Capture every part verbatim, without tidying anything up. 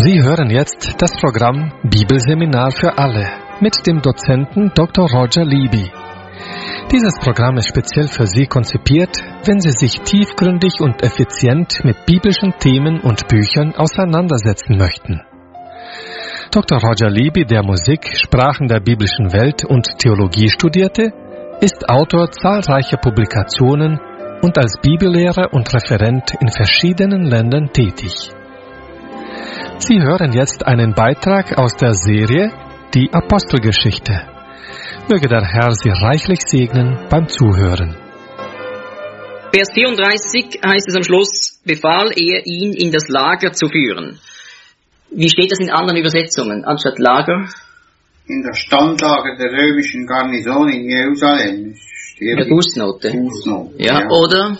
Sie hören jetzt das Programm Bibelseminar für alle mit dem Dozenten Doktor Roger Libby. Dieses Programm ist speziell für Sie konzipiert, wenn Sie sich tiefgründig und effizient mit biblischen Themen und Büchern auseinandersetzen möchten. Doktor Roger Libby, der Musik, Sprachen der biblischen Welt und Theologie studierte, ist Autor zahlreicher Publikationen und als Bibellehrer und Referent in verschiedenen Ländern tätig. Sie hören jetzt einen Beitrag aus der Serie Die Apostelgeschichte. Möge der Herr Sie reichlich segnen beim Zuhören. Vers vierunddreißig heißt es am Schluss, befahl er ihn, in das Lager zu führen. Wie steht das in anderen Übersetzungen? Anstatt Lager? In der Standlage der römischen Garnison in Jerusalem steht in der Fußnote. Fußnote. Ja, ja, oder?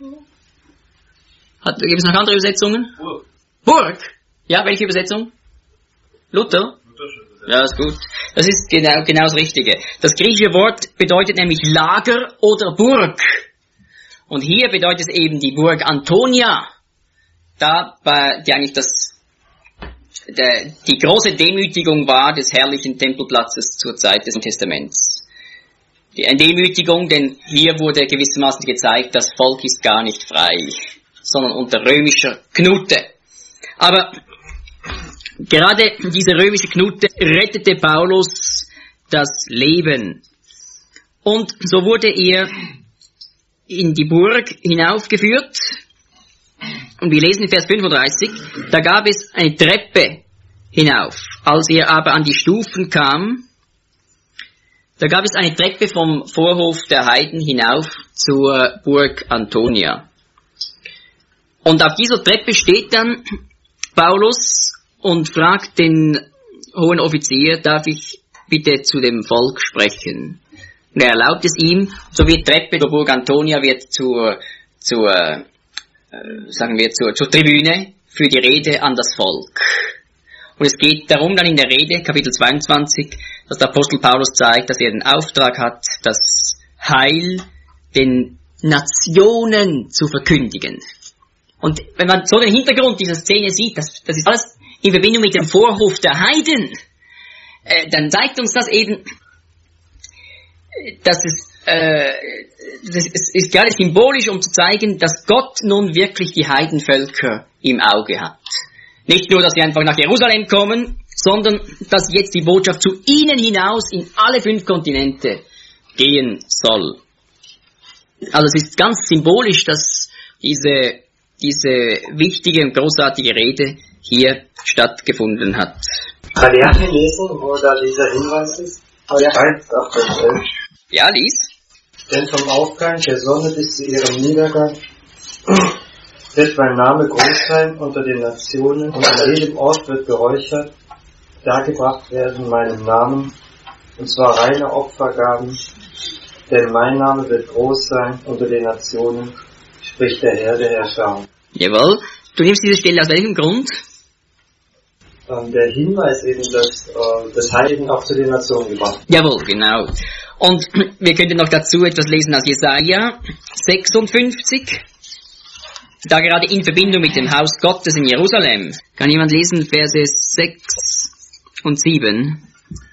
Hat, gibt es noch andere Übersetzungen? Burg. Burg? Ja, welche Übersetzung? Luther? Ja, ist gut. Das ist genau, genau das Richtige. Das griechische Wort bedeutet nämlich Lager oder Burg. Und hier bedeutet es eben die Burg Antonia. Da, bei, die eigentlich das, der, die große Demütigung war des herrlichen Tempelplatzes zur Zeit des Testaments. Die, eine Demütigung, denn hier wurde gewissermaßen gezeigt, das Volk ist gar nicht frei, sondern unter römischer Knute. Aber gerade diese römische Knute rettete Paulus das Leben. Und so wurde er in die Burg hinaufgeführt. Und wir lesen in Vers fünfunddreißig, da gab es eine Treppe hinauf. Als er aber an die Stufen kam, da gab es eine Treppe vom Vorhof der Heiden hinauf zur Burg Antonia. Und auf dieser Treppe steht dann Paulus und fragt den hohen Offizier, darf ich bitte zu dem Volk sprechen? Und er erlaubt es ihm, so wird Treppe der Burg Antonia wird zur, zur, äh, sagen wir, zur, zur Tribüne für die Rede an das Volk. Und es geht darum dann in der Rede, Kapitel zweiundzwanzig, dass der Apostel Paulus zeigt, dass er den Auftrag hat, das Heil den Nationen zu verkündigen. Und wenn man so den Hintergrund dieser Szene sieht, das, das ist alles in Verbindung mit dem Vorhof der Heiden, äh, dann zeigt uns das eben, dass es, äh, das ist gerade symbolisch, um zu zeigen, dass Gott nun wirklich die Heidenvölker im Auge hat. Nicht nur, dass sie einfach nach Jerusalem kommen, sondern dass jetzt die Botschaft zu ihnen hinaus in alle fünf Kontinente gehen soll. Also es ist ganz symbolisch, dass diese, diese wichtige und großartige Rede hier stattgefunden hat. Kann ich lesen, wo da dieser Hinweis ist? eins, acht, elf. Ja, lies. Denn vom Aufgang der Sonne bis zu ihrem Niedergang wird mein Name groß sein unter den Nationen, und an jedem Ort wird geräuchert, dargebracht werden meinem Namen, und zwar reine Opfergaben, denn mein Name wird groß sein unter den Nationen, spricht der Herr der Herrscher. Jawohl. Du nimmst diese Stelle aus welchem Grund? Der Hinweis eben, dass äh, das Heiligen auch zu den Nationen gebracht wird. Jawohl, genau. Und wir könnten noch dazu etwas lesen aus Jesaja sechsundfünfzig. Da gerade in Verbindung mit dem Haus Gottes in Jerusalem. Kann jemand lesen Verse sechs und sieben?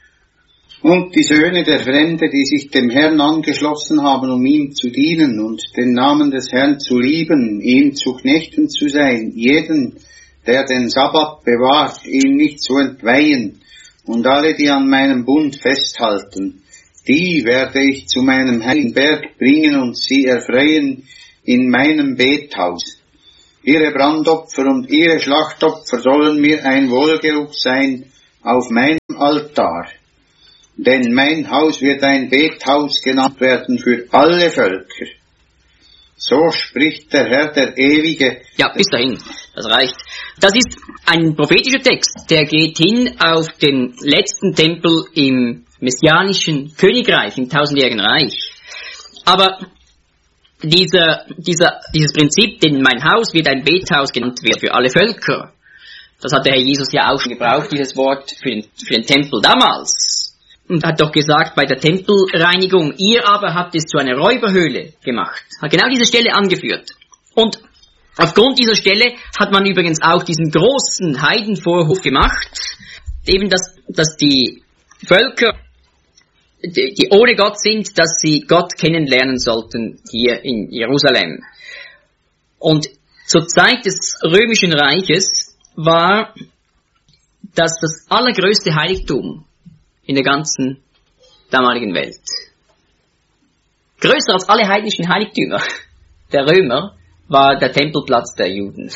Und die Söhne der Fremde, die sich dem Herrn angeschlossen haben, um ihm zu dienen und den Namen des Herrn zu lieben, ihm zu Knechten zu sein, jeden, der den Sabbat bewahrt, ihm nicht zu entweihen, und alle, die an meinem Bund festhalten, die werde ich zu meinem heiligen Berg bringen und sie erfreuen in meinem Bethaus. Ihre Brandopfer und ihre Schlachtopfer sollen mir ein Wohlgeruch sein auf meinem Altar. Denn mein Haus wird ein Bethaus genannt werden für alle Völker. So spricht der Herr, der Ewige. Ja, bis dahin. Das reicht. Das ist ein prophetischer Text, der geht hin auf den letzten Tempel im messianischen Königreich, im tausendjährigen Reich. Aber dieser, dieser, dieses Prinzip, denn mein Haus wird ein Bethaus genannt wird für alle Völker, das hat der Herr Jesus ja auch schon gebraucht, dieses Wort für den, für den Tempel damals. Und hat doch gesagt, bei der Tempelreinigung, ihr aber habt es zu einer Räuberhöhle gemacht. Hat genau diese Stelle angeführt. Und Aufgrund dieser Stelle hat man übrigens auch diesen großen Heidenvorhof gemacht, eben dass, dass die Völker, die, die ohne Gott sind, dass sie Gott kennenlernen sollten hier in Jerusalem. Und zur Zeit des Römischen Reiches war das das allergrößte Heiligtum in der ganzen damaligen Welt. Größer als alle heidnischen Heiligtümer der Römer war der Tempelplatz der Juden.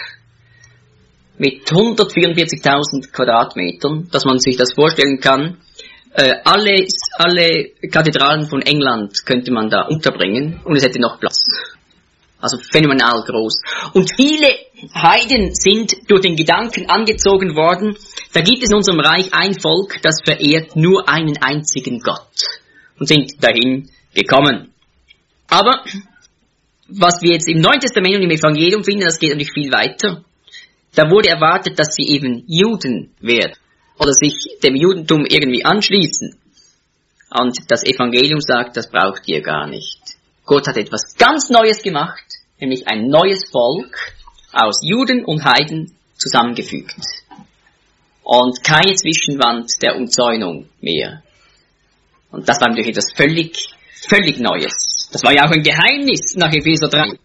Mit hundertvierundvierzigtausend Quadratmetern, dass man sich das vorstellen kann. Äh, alle, alle Kathedralen von England könnte man da unterbringen und es hätte noch Platz. Also phänomenal groß. Und viele Heiden sind durch den Gedanken angezogen worden, da gibt es in unserem Reich ein Volk, das verehrt nur einen einzigen Gott. Und sind dahin gekommen. Aber was wir jetzt im Neuen Testament und im Evangelium finden, das geht natürlich viel weiter. Da wurde erwartet, dass sie eben Juden werden oder sich dem Judentum irgendwie anschließen. Und das Evangelium sagt, das braucht ihr gar nicht. Gott hat etwas ganz Neues gemacht, nämlich ein neues Volk aus Juden und Heiden zusammengefügt. Und keine Zwischenwand der Umzäunung mehr. Und das war natürlich etwas völlig, völlig Neues. Das war ja auch ein Geheimnis nach Epheser drei.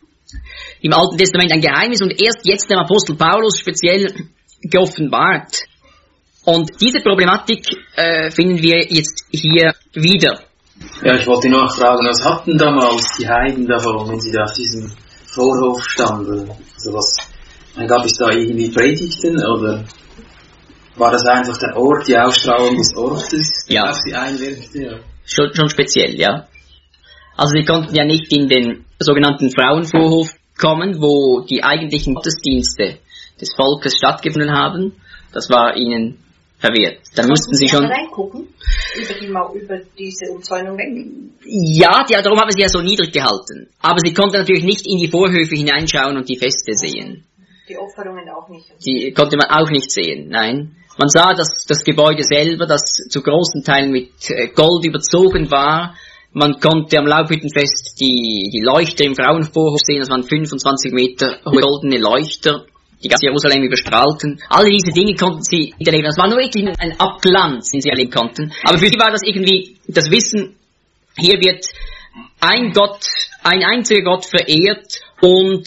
Im Alten Testament ein Geheimnis und erst jetzt dem Apostel Paulus speziell geoffenbart. Und diese Problematik äh, finden wir jetzt hier wieder. Ja, ich wollte nachfragen, was hatten damals die Heiden davon, wenn sie da auf diesem Vorhof standen? Also was, gab es da irgendwie Predigten oder war das einfach der Ort, die Ausstrahlung des Ortes, der ja. auf sie einwirkte? Ja. Schon, schon speziell, ja. Also sie konnten ja nicht in den sogenannten Frauenvorhof kommen, wo die eigentlichen Gottesdienste des Volkes stattgefunden haben. Das war ihnen verwehrt. Dann mussten sie schon reingucken über, die, über diese Umzäunung weg. Ja, die, darum haben sie ja so niedrig gehalten. Aber sie konnten natürlich nicht in die Vorhöfe hineinschauen und die Feste sehen. Die Opferungen auch nicht. Die konnte man auch nicht sehen, nein. Man sah das, das Gebäude selber, das zu großen Teilen mit Gold überzogen war. Man konnte am Laubhüttenfest die, die Leuchter im Frauenvorhof sehen, das waren fünfundzwanzig Meter hohe goldene Leuchter, die ganz Jerusalem überstrahlten. Alle diese Dinge konnten sie erleben. Das war nur wirklich ein Abglanz, den sie erleben konnten. Aber für sie war das irgendwie das Wissen, hier wird ein Gott, ein einziger Gott verehrt und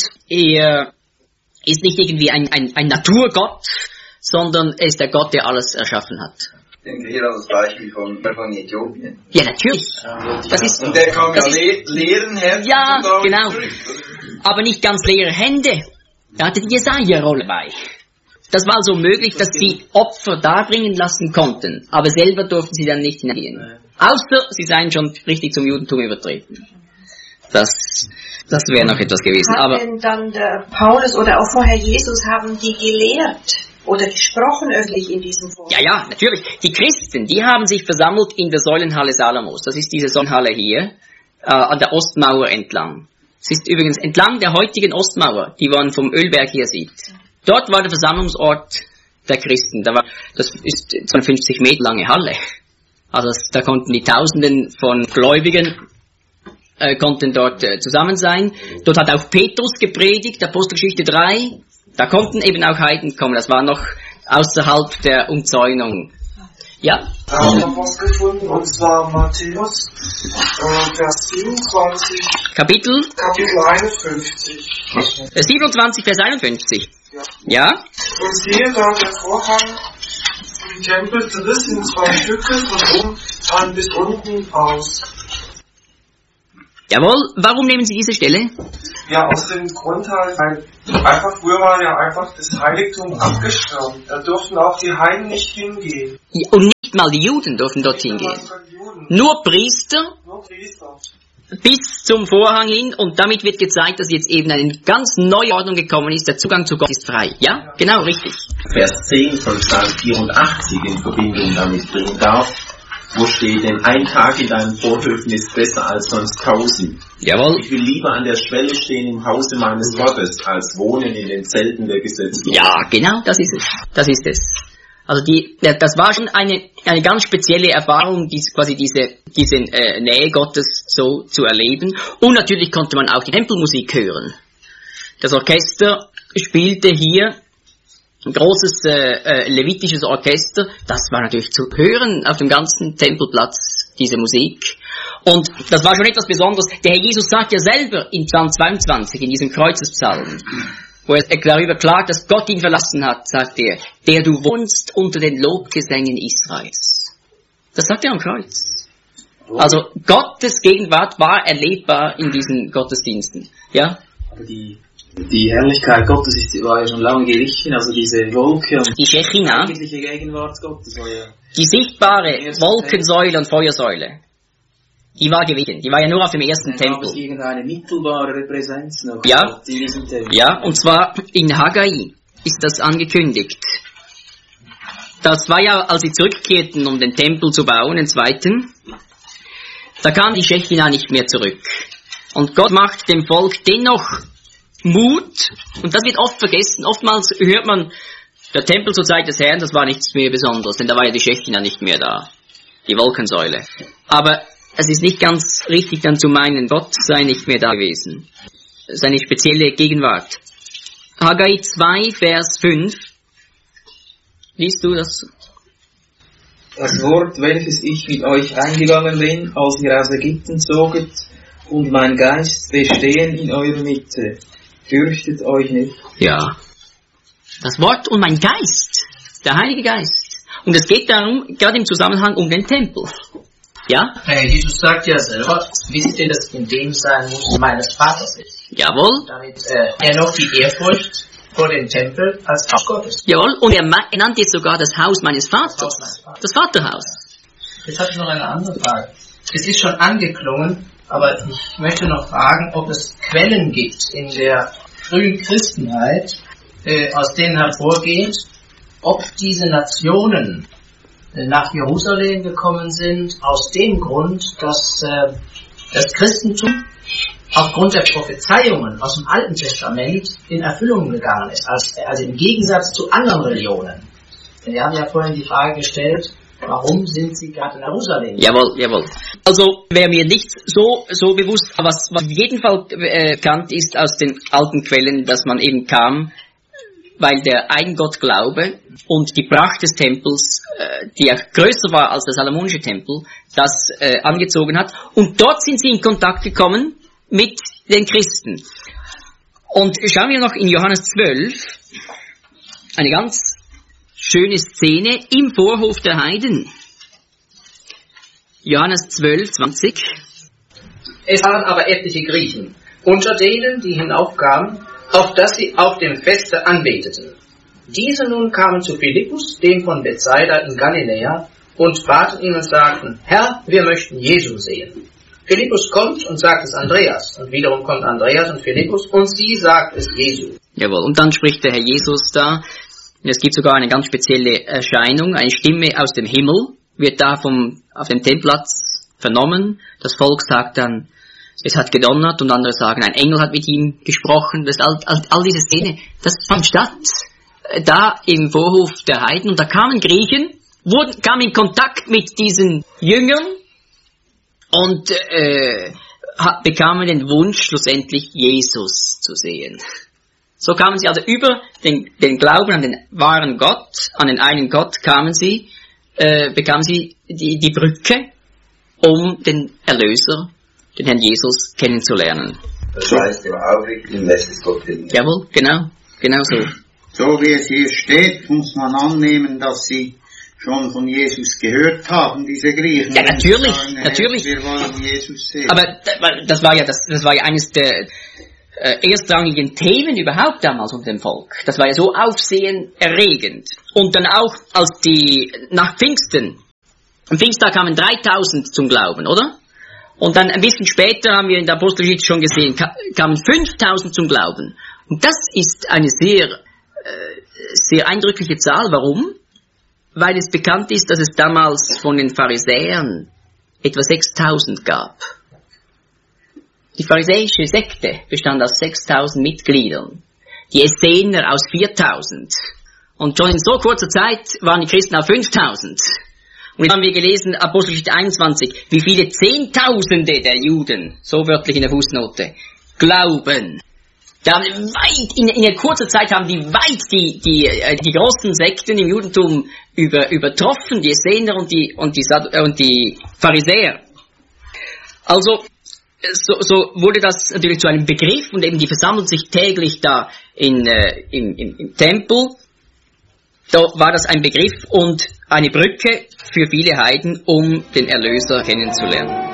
er ist nicht irgendwie ein, ein, ein Naturgott, sondern er ist der Gott, der alles erschaffen hat. Ich denke hier an das Beispiel von, von Äthiopien. Ja, natürlich. Das ist, und der kam ja ist, le leeren Herzen. Ja, genau. Aber nicht ganz leere Hände. Da hatte die Jesaja-Rolle bei. Das war also möglich, dass sie Opfer darbringen lassen konnten, aber selber durften sie dann nicht hineingehen. Außer sie seien schon richtig zum Judentum übertreten. Das, das wäre noch etwas gewesen. Hat aber denn dann der Paulus oder auch vorher Jesus, haben die gelehrt oder gesprochen öffentlich in diesem Forum? Ja, ja, natürlich. Die Christen, die haben sich versammelt in der Säulenhalle Salomos. Das ist diese Säulenhalle hier, äh, an der Ostmauer entlang. Es ist übrigens entlang der heutigen Ostmauer, die man vom Ölberg hier sieht. Dort war der Versammlungsort der Christen. Da war, das ist so eine fünfzig Meter lange Halle. Also das, da konnten die Tausenden von Gläubigen äh, konnten dort äh, zusammen sein. Dort hat auch Petrus gepredigt, Apostelgeschichte drei. Da konnten eben auch Heiden kommen. Das war noch außerhalb der Umzäunung. Ja. Da haben wir was gefunden, und zwar Matthäus, äh, Vers siebenundzwanzig. Kapitel? Kapitel einundfünfzig. Äh, siebenundzwanzig, Vers einundfünfzig. Ja. Ja? Und siehe da, der Vorhang im Tempel zerriss in zwei Stücke von oben an bis unten aus. Jawohl, warum nehmen Sie diese Stelle? Ja, aus dem Grund halt, weil einfach früher war ja einfach das Heiligtum abgeschirmt. Da durften auch die Heiden nicht hingehen. Ja, und nicht mal die Juden durften dorthin gehen. Nur Priester, Nur Priester. Bis zum Vorhang hin, und damit wird gezeigt, dass jetzt eben eine ganz neue Ordnung gekommen ist. Der Zugang zu Gott ist frei. Ja, genau, richtig. Vers zehn von Psalm vierundachtzig in Verbindung damit bringen darf, wo steht denn, ein Tag in deinen Vorhöfen ist besser als sonst tausend. Jawohl. Ich will lieber an der Schwelle stehen im Hause meines Gottes, als wohnen in den Zelten der Gesetzlosen. Ja, genau, das ist es. Das ist es. Also die, das war schon eine, eine ganz spezielle Erfahrung, dies, quasi diese, diese äh, Nähe Gottes so zu erleben. Und natürlich konnte man auch die Tempelmusik hören. Das Orchester spielte hier ein großes äh, äh, levitisches Orchester. Das war natürlich zu hören auf dem ganzen Tempelplatz, diese Musik. Und das war schon etwas Besonderes. Der Herr Jesus sagt ja selber in Psalm zweiundzwanzig, in diesem Kreuzespsalm, wo er darüber klagt, dass Gott ihn verlassen hat, sagt er, der du wohnst unter den Lobgesängen Israels. Das sagt er am Kreuz. Also Gottes Gegenwart war erlebbar in diesen Gottesdiensten. Ja? Aber die, die Herrlichkeit Gottes ist, war ja schon lange gewichen, also diese Wolke und die Shechina, die eigentliche Gegenwart Gottes war ja die sichtbare Wolkensäule und Feuersäule. Die war gewichen. Die war ja nur auf dem ersten dann Tempel. Gab es irgendeine mittelbare Präsenz noch ja, in diesem Tempel. Ja, und zwar in Haggai ist das angekündigt. Das war ja, als sie zurückkehrten, um den Tempel zu bauen, den zweiten, da kam die Shechina nicht mehr zurück. Und Gott macht dem Volk dennoch Mut, und das wird oft vergessen. Oftmals hört man, der Tempel zur Zeit des Herrn, das war nichts mehr Besonderes, denn da war ja die Shechina nicht mehr da, die Wolkensäule. Aber es ist nicht ganz richtig dann zu meinen, Gott sei nicht mehr da gewesen. Seine spezielle Gegenwart. Haggai zwei, Vers fünf. Liest du das? Das Wort, welches ich mit euch eingegangen bin, als ihr aus Ägypten zoget, und mein Geist bestehen in eurer Mitte. Fürchtet euch nicht. Ja. Das Wort und mein Geist. Der Heilige Geist. Und es geht darum, gerade im Zusammenhang um den Tempel. Ja? Herr Jesus sagt ja selber, wisst ihr, dass in dem sein muss, meines Vaters ist. Jawohl. Damit äh, er noch die Ehrfurcht vor dem Tempel als Haus Gottes. Jawohl, und er nannte jetzt sogar das Haus meines Vaters. Das, Haus meines Vaters. Das Vaterhaus. Jetzt habe ich noch eine andere Frage. Es ist schon angeklungen, aber ich möchte noch fragen, ob es Quellen gibt in der frühen Christenheit, äh, aus denen hervorgeht, ob diese Nationen nach Jerusalem gekommen sind, aus dem Grund, dass äh, das Christentum aufgrund der Prophezeiungen aus dem Alten Testament in Erfüllung gegangen ist, als, also im Gegensatz zu anderen Religionen. Wir haben ja vorhin die Frage gestellt, warum sind sie gerade in Jerusalem? Jawohl, jawohl. Also wäre mir nicht so so bewusst, was, was auf jeden Fall äh, bekannt ist aus den alten Quellen, dass man eben kam, weil der Eigengottglaube und die Pracht des Tempels, äh, die ja größer war als der Salomonische Tempel, das äh, angezogen hat. Und dort sind sie in Kontakt gekommen mit den Christen. Und schauen wir noch in Johannes zwölf, eine ganz schöne Szene im Vorhof der Heiden. Johannes zwölf, zwanzig. Es waren aber etliche Griechen, unter denen, die hinaufkamen, auf dass sie auf dem Feste anbeteten. Diese nun kamen zu Philippus, dem von Bethsaida in Galiläa, und baten ihn und sagten, Herr, wir möchten Jesus sehen. Philippus kommt und sagt es Andreas, und wiederum kommt Andreas und Philippus, und sie sagt es Jesus. Jawohl, und dann spricht der Herr Jesus da, und es gibt sogar eine ganz spezielle Erscheinung, eine Stimme aus dem Himmel, wird da vom, auf dem Tempelplatz vernommen, das Volk sagt dann, es hat gedonnert, und andere sagen, ein Engel hat mit ihm gesprochen. Das, all, all, all diese Szene, das fand statt, äh, da im Vorhof der Heiden. Und da kamen Griechen, wurden, kamen in Kontakt mit diesen Jüngern und äh, bekamen den Wunsch, schlussendlich Jesus zu sehen. So kamen sie also über den, den Glauben an den wahren Gott, an den einen Gott, kamen sie, äh, bekamen sie die, die Brücke, um den Erlöser, den Herrn Jesus kennenzulernen. Das heißt, im Aufrichtigen lässt es Gott hin. Jawohl, genau, genau so. So wie es hier steht, muss man annehmen, dass sie schon von Jesus gehört haben, diese Griechen. Ja, natürlich, sagen, natürlich. Wir wollen Jesus sehen. Aber das war ja, das, das war ja eines der äh, erstrangigen Themen überhaupt damals unter dem Volk. Das war ja so aufsehenerregend. Und dann auch, als die, nach Pfingsten, am Pfingsttag kamen dreitausend zum Glauben, oder? Und dann ein bisschen später haben wir in der Apostelgeschichte schon gesehen, kamen fünftausend zum Glauben. Und das ist eine sehr, äh, sehr eindrückliche Zahl. Warum? Weil es bekannt ist, dass es damals von den Pharisäern etwa sechstausend gab. Die pharisäische Sekte bestand aus sechstausend Mitgliedern. Die Essener aus viertausend. Und schon in so kurzer Zeit waren die Christen auf fünftausend. Und jetzt haben wir gelesen, Apostelgeschichte einundzwanzig, wie viele Zehntausende der Juden, so wörtlich in der Fußnote, glauben. Da haben weit, in, in einer kurzen Zeit haben die weit die, die, die großen Sekten im Judentum über, übertroffen, die Essener und die, und die, und die Pharisäer. Also, so, so wurde das natürlich zu einem Begriff und eben die versammeln sich täglich da in, äh, im, im, im Tempel. Da war das ein Begriff und eine Brücke für viele Heiden, um den Erlöser kennenzulernen.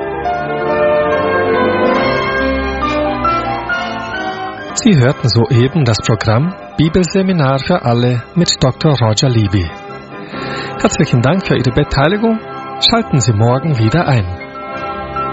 Sie hörten soeben das Programm Bibelseminar für alle mit Doktor Roger Libby. Herzlichen Dank für Ihre Beteiligung. Schalten Sie morgen wieder ein.